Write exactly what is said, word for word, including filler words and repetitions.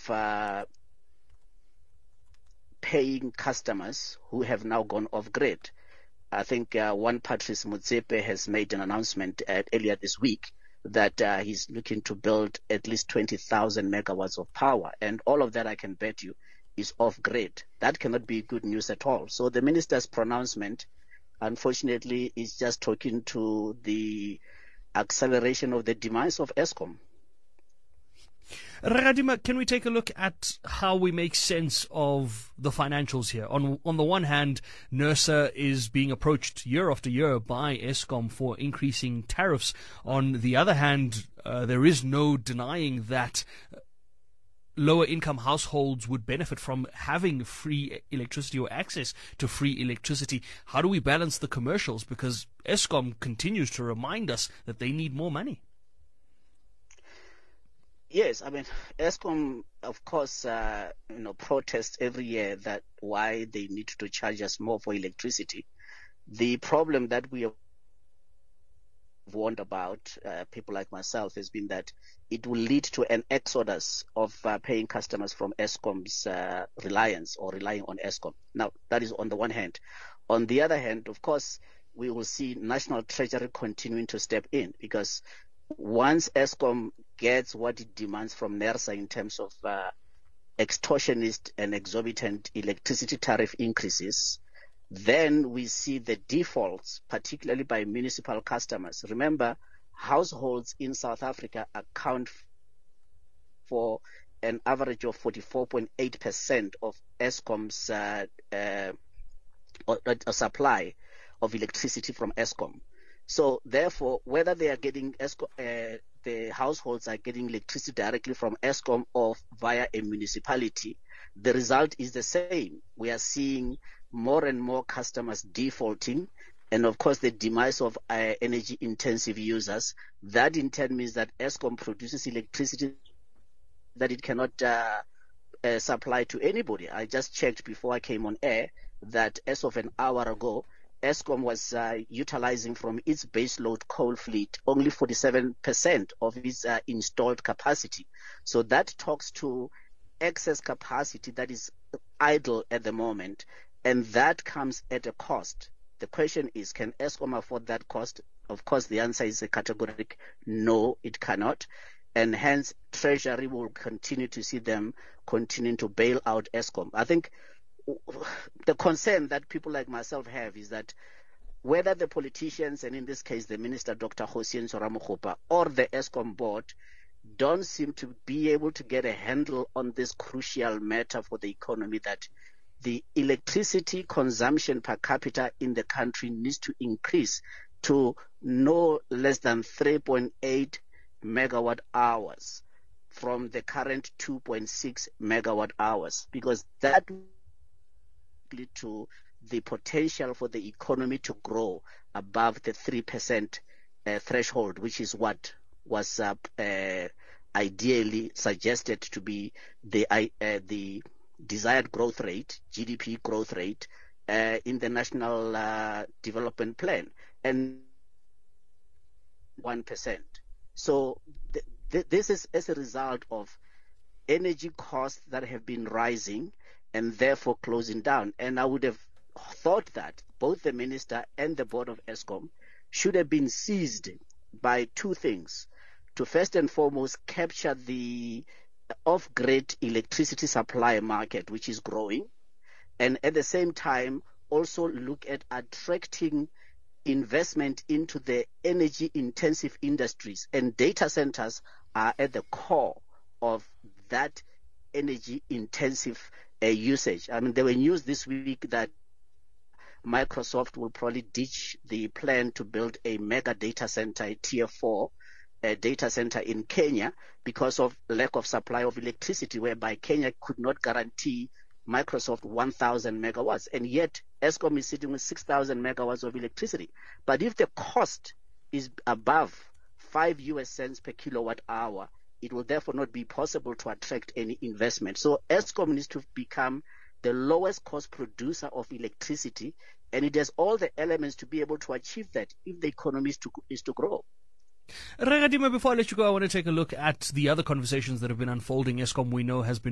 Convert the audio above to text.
uh, paying customers who have now gone off grid. I think uh, one Patrice Motsepe has made an announcement uh, earlier this week that uh, he's looking to build at least twenty thousand megawatts of power. And all of that, I can bet you, is off grid. That cannot be good news at all. So the minister's pronouncement, unfortunately, is just talking to the acceleration of the demise of Eskom. Rakgadi, can we take a look at how we make sense of the financials here? On on the one hand, NERSA is being approached year after year by Eskom for increasing tariffs. On the other hand, uh, there is no denying that lower income households would benefit from having free electricity or access to free electricity. How do we balance the commercials? Because Eskom continues to remind us that they need more money. Yes, I mean, Eskom, of course, uh, you know, protests every year that why they need to charge us more for electricity. The problem that we have warned about, uh, people like myself, has been that it will lead to an exodus of uh, paying customers from Eskom's uh, reliance or relying on Eskom. Now, that is on the one hand. On the other hand, of course, we will see National Treasury continuing to step in, because once Eskom gets what it demands from NERSA in terms of uh, extortionist and exorbitant electricity tariff increases, then we see the defaults, particularly by municipal customers. Remember, households in South Africa account for an average of forty-four point eight percent of Eskom's uh, uh, or, or supply of electricity from Eskom. So therefore, whether they are getting Eskom, uh, the households are getting electricity directly from Eskom or via a municipality, the result is the same. We are seeing more and more customers defaulting, and of course the demise of uh, energy intensive users. That in turn means that Eskom produces electricity that it cannot uh, uh, supply to anybody. I just checked before I came on air that as of an hour ago, Eskom was uh, utilizing from its baseload coal fleet only forty-seven percent of its uh, installed capacity. So that talks to excess capacity that is idle at the moment, and that comes at a cost. The question is, can Eskom afford that cost? Of course, the answer is a categoric no, it cannot. And hence, Treasury will continue to see them continuing to bail out Eskom. I think the concern that people like myself have is that whether the politicians, and in this case the Minister Doctor Hossein Soramokgopa, or the Eskom board, don't seem to be able to get a handle on this crucial matter for the economy, that the electricity consumption per capita in the country needs to increase to no less than three point eight megawatt hours from the current two point six megawatt hours, because that to the potential for the economy to grow above the three percent uh, threshold, which is what was uh, uh, ideally suggested to be the uh, the desired growth rate, G D P growth rate, uh, in the National uh, Development Plan, and one percent. So th- th- this is as a result of energy costs that have been rising and therefore closing down. And I would have thought that both the minister and the board of Eskom should have been seized by two things: to first and foremost capture the off-grid electricity supply market, which is growing, and at the same time also look at attracting investment into the energy intensive industries, and data centers are at the core of that energy intensive uh, usage. I mean, there were news this week that Microsoft will probably ditch the plan to build a mega data center, a tier four uh, data center in Kenya, because of lack of supply of electricity, whereby Kenya could not guarantee Microsoft one thousand megawatts, and yet Eskom is sitting with six thousand megawatts of electricity. But if the cost is above five U S cents per kilowatt hour, it will therefore not be possible to attract any investment. So Eskom needs to become the lowest cost producer of electricity, and it has all the elements to be able to achieve that if the economy is to, is to grow. Rakgadi, before I let you go, I want to take a look at the other conversations that have been unfolding. Eskom, we know, has been